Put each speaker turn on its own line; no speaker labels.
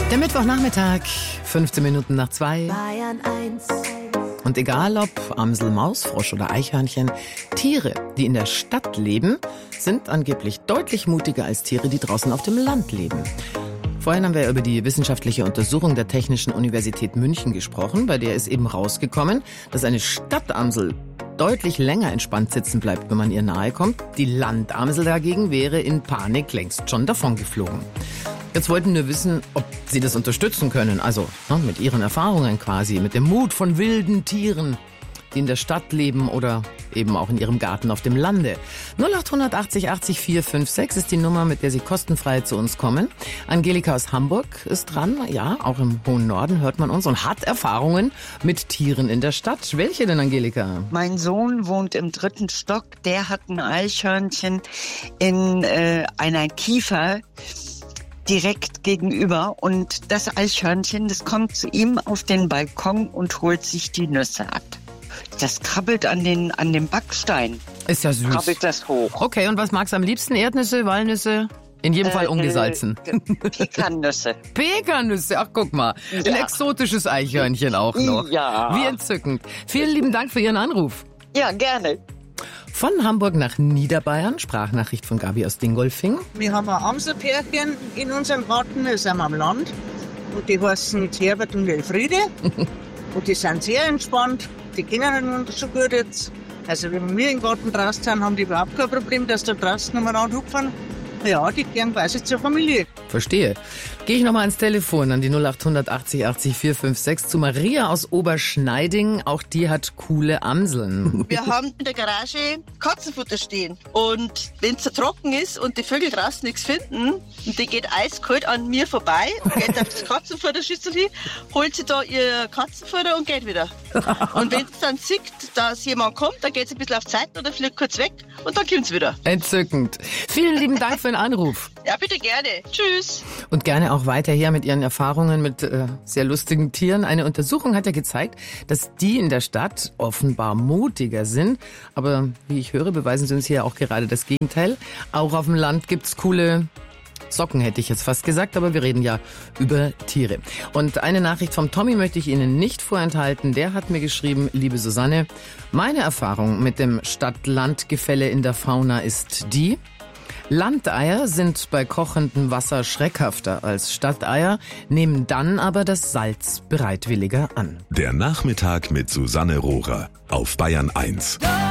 Der Mittwochnachmittag, 15 Minuten nach 2.
Bayern 1.
Und egal ob Amsel, Maus, Frosch oder Eichhörnchen, Tiere, die in der Stadt leben, sind angeblich deutlich mutiger als Tiere, die draußen auf dem Land leben. Vorhin haben wir über die wissenschaftliche Untersuchung der Technischen Universität München gesprochen. Bei der ist eben rausgekommen, dass eine Stadtamsel deutlich länger entspannt sitzen bleibt, wenn man ihr nahe kommt. Die Landamsel dagegen wäre in Panik längst schon davongeflogen. Jetzt wollten wir wissen, ob Sie das unterstützen können. Also mit Ihren Erfahrungen quasi, mit dem Mut von wilden Tieren, die in der Stadt leben oder eben auch in Ihrem Garten auf dem Lande. 0880 80 456 ist die Nummer, mit der Sie kostenfrei zu uns kommen. Angelika aus Hamburg ist dran. Ja, auch im hohen Norden hört man uns und hat Erfahrungen mit Tieren in der Stadt. Welche denn, Angelika?
Mein Sohn wohnt im 3. Stock. Der hat ein Eichhörnchen in einer Kiefer direkt gegenüber, und das Eichhörnchen, das kommt zu ihm auf den Balkon und holt sich die Nüsse ab. Das krabbelt an dem Backstein.
Ist ja süß.
Krabbelt das hoch.
Okay, und was magst du am liebsten? Erdnüsse, Walnüsse? In jedem Fall ungesalzen.
Pekannüsse.
Pekannüsse, ach guck mal. Ein exotisches Eichhörnchen auch noch.
Ja.
Wie entzückend. Vielen lieben Dank für Ihren Anruf.
Ja, gerne.
Von Hamburg nach Niederbayern, Sprachnachricht von Gabi aus Dingolfing.
Wir haben ein Amselpärchen in unserem Garten, wir sind am Land. Und die heißen Herbert und Elfriede. Und die sind sehr entspannt. Die kennen einander so gut jetzt. Also wenn wir im Garten draußen sind, haben die überhaupt kein Problem, dass da draußen umeinander hupfen. Ja, die gehören quasi zur Familie.
Verstehe. Gehe ich nochmal ans Telefon an die 0880 80 456 zu Maria aus Oberschneiding. Auch die hat coole Amseln.
Wir haben in der Garage Katzenfutter stehen. Und wenn es so trocken ist und die Vögel draußen nichts finden, und die geht eiskalt an mir vorbei, geht auf das Katzenfutterschüssel hin, holt sie da ihr Katzenfutter und geht wieder. Und wenn es dann sieht, dass jemand kommt, dann geht sie ein bisschen auf die Seite oder fliegt kurz weg und dann kommt sie wieder.
Entzückend. Vielen lieben Dank für den Anruf.
Ja, bitte gerne. Tschüss.
Und gerne auch weiter her mit Ihren Erfahrungen mit sehr lustigen Tieren. Eine Untersuchung hat ja gezeigt, dass die in der Stadt offenbar mutiger sind. Aber wie ich höre, beweisen sie uns hier auch gerade das Gegenteil. Auch auf dem Land gibt's coole Socken, hätte ich jetzt fast gesagt, aber wir reden ja über Tiere. Und eine Nachricht vom Tommy möchte ich Ihnen nicht vorenthalten. Der hat mir geschrieben: Liebe Susanne, meine Erfahrung mit dem Stadt-Land-Gefälle in der Fauna ist die: Landeier sind bei kochendem Wasser schreckhafter als Stadteier, nehmen dann aber das Salz bereitwilliger an.
Der Nachmittag mit Susanne Rohrer auf Bayern 1.